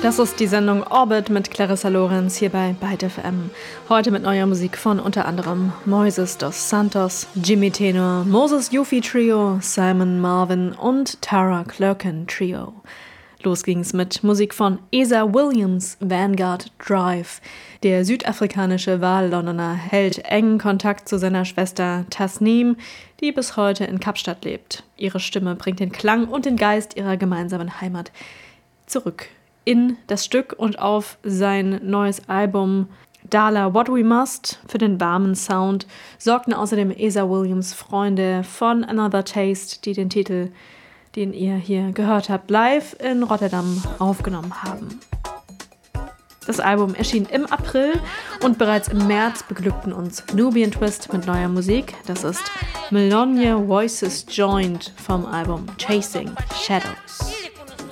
Das ist die Sendung Orbit mit Clarissa Lorenz hier bei Byte FM. Heute mit neuer Musik von unter anderem Moises dos Santos, Jimmy Tenor, Moses Yuffie Trio, Simon Marvin und Tara Clerkin Trio. Los ging's mit Musik von Esa Williams, Vanguard Drive. Der südafrikanische Wahl-Londoner hält engen Kontakt zu seiner Schwester Tasneem, die bis heute in Kapstadt lebt. Ihre Stimme bringt den Klang und den Geist ihrer gemeinsamen Heimat zurück in das Stück und auf sein neues Album Dala What We Must. Für den warmen Sound sorgten außerdem Esa Williams Freunde von Another Taste, die den Titel, den ihr hier gehört habt, live in Rotterdam aufgenommen haben. Das Album erschien im April und bereits im März beglückten uns Nubian Twist mit neuer Musik. Das ist Melania Voices Joined vom Album Chasing Shadows.